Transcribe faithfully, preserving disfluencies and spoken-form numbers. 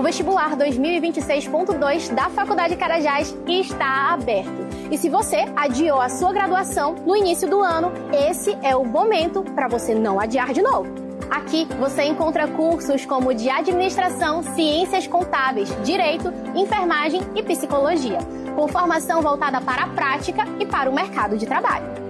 vestibular dois mil e vinte e seis ponto dois da Faculdade Carajás está aberto. E se você adiou a sua graduação no início do ano, esse é o momento para você não adiar de novo. Aqui você encontra cursos como de administração, ciências contábeis, direito, enfermagem e psicologia, com formação voltada para a prática e para o mercado de trabalho.